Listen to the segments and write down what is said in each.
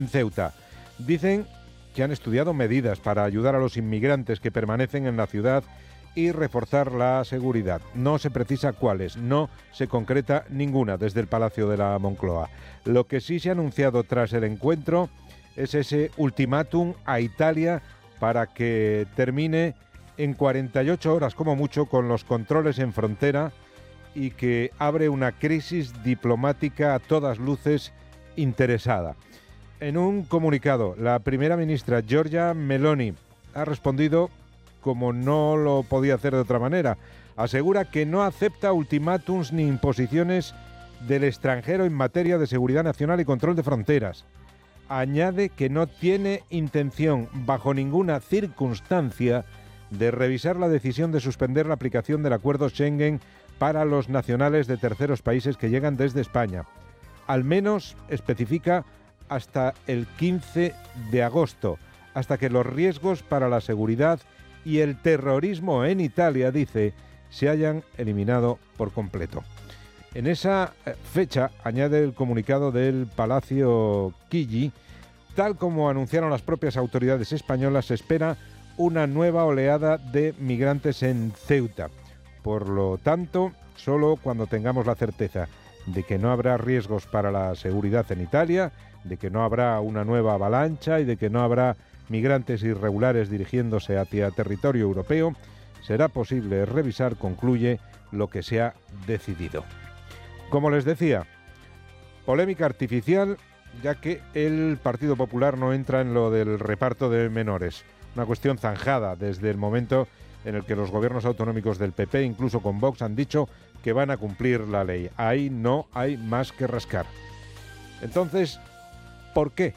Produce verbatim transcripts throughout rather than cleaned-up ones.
en Ceuta. Dicen que han estudiado medidas para ayudar a los inmigrantes que permanecen en la ciudad y reforzar la seguridad. No se precisa cuáles, no se concreta ninguna desde el Palacio de la Moncloa. Lo que sí se ha anunciado tras el encuentro es ese ultimátum a Italia para que termine en cuarenta y ocho horas como mucho con los controles en frontera y que abre una crisis diplomática a todas luces interesada. En un comunicado, la primera ministra Giorgia Meloni ha respondido como no lo podía hacer de otra manera. Asegura que no acepta ultimátums ni imposiciones del extranjero en materia de seguridad nacional y control de fronteras. Añade que no tiene intención, bajo ninguna circunstancia, de revisar la decisión de suspender la aplicación del acuerdo Schengen para los nacionales de terceros países que llegan desde España. Al menos, especifica, hasta el quince de agosto, hasta que los riesgos para la seguridad y el terrorismo en Italia, dice, se hayan eliminado por completo. En esa fecha, añade el comunicado del Palacio Chigi, tal como anunciaron las propias autoridades españolas, se espera una nueva oleada de migrantes en Ceuta. Por lo tanto, solo cuando tengamos la certeza de que no habrá riesgos para la seguridad en Italia, de que no habrá una nueva avalancha y de que no habrá migrantes irregulares dirigiéndose hacia territorio europeo, será posible revisar, concluye, lo que se ha decidido. Como les decía, polémica artificial, ya que el Partido Popular no entra en lo del reparto de menores. Una cuestión zanjada desde el momento en el que los gobiernos autonómicos del P P, incluso con Vox, han dicho que van a cumplir la ley. Ahí no hay más que rascar. Entonces, ¿por qué?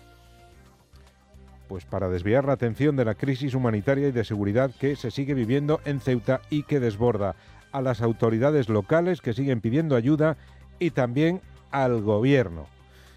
Pues para desviar la atención de la crisis humanitaria y de seguridad que se sigue viviendo en Ceuta y que desborda a las autoridades locales que siguen pidiendo ayuda y también al gobierno.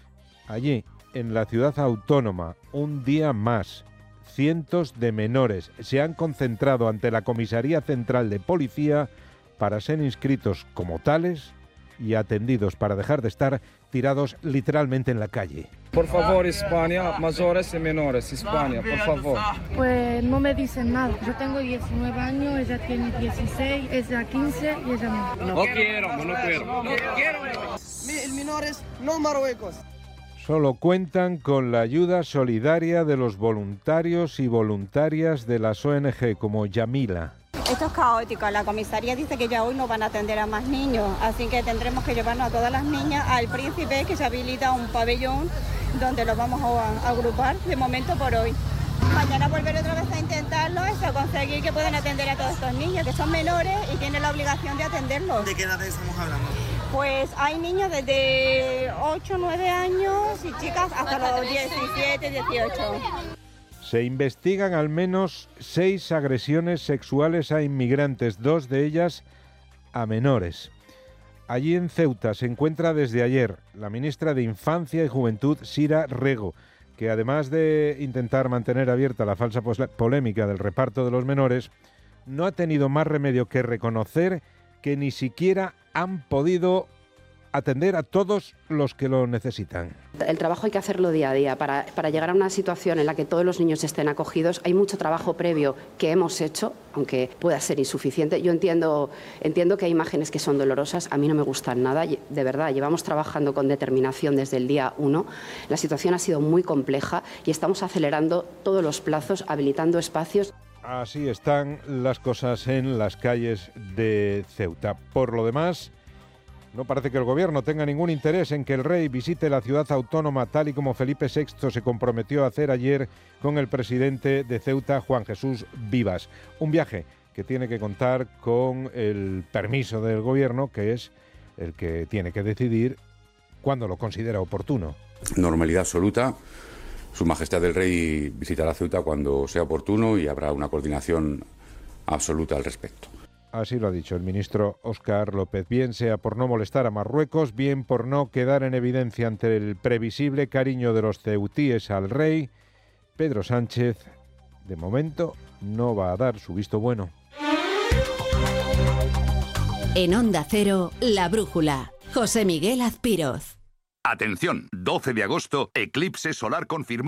Allí, en la ciudad autónoma, un día más, cientos de menores se han concentrado ante la Comisaría Central de Policía para ser inscritos como tales y atendidos para dejar de estar tirados literalmente en la calle. Por favor, España, mayores y menores, España, por favor. Pues no me dicen nada. Yo tengo diecinueve años, ella tiene dieciséis, ella quince y ella no. No quiero, no quiero. No quiero. Menores, no Marruecos. Solo cuentan con la ayuda solidaria de los voluntarios y voluntarias de las O N G como Yamila. Esto es caótico. La comisaría dice que ya hoy no van a atender a más niños, así que tendremos que llevarnos a todas las niñas al Príncipe, que se habilita un pabellón donde los vamos a agrupar de momento por hoy. Mañana volver otra vez a intentarlo, hasta conseguir que puedan atender a todos estos niños, que son menores y tienen la obligación de atenderlos. ¿De qué edad estamos hablando? Pues hay niños desde ocho, nueve años y chicas hasta los diecisiete, dieciocho. Se investigan al menos seis agresiones sexuales a inmigrantes, dos de ellas a menores. Allí en Ceuta se encuentra desde ayer la ministra de Infancia y Juventud, Sira Rego, que además de intentar mantener abierta la falsa polémica del reparto de los menores, no ha tenido más remedio que reconocer que ni siquiera han podido atender a todos los que lo necesitan. El trabajo hay que hacerlo día a día. Para, para llegar a una situación en la que todos los niños estén acogidos, hay mucho trabajo previo que hemos hecho, aunque pueda ser insuficiente. Yo entiendo, entiendo que hay imágenes que son dolorosas, a mí no me gustan nada, de verdad. Llevamos trabajando con determinación desde el día uno. La situación ha sido muy compleja y estamos acelerando todos los plazos, habilitando espacios. Así están las cosas en las calles de Ceuta. Por lo demás, no parece que el gobierno tenga ningún interés en que el rey visite la ciudad autónoma tal y como Felipe sexto se comprometió a hacer ayer con el presidente de Ceuta, Juan Jesús Vivas. Un viaje que tiene que contar con el permiso del gobierno, que es el que tiene que decidir cuándo lo considera oportuno. Normalidad absoluta. Su Majestad el Rey visitará Ceuta cuando sea oportuno y habrá una coordinación absoluta al respecto. Así lo ha dicho el ministro Óscar López, bien sea por no molestar a Marruecos, bien por no quedar en evidencia ante el previsible cariño de los ceutíes al rey. Pedro Sánchez, de momento, no va a dar su visto bueno. En Onda Cero, La Brújula, José Miguel Azpiroz. Atención, doce de agosto, eclipse solar confirmado.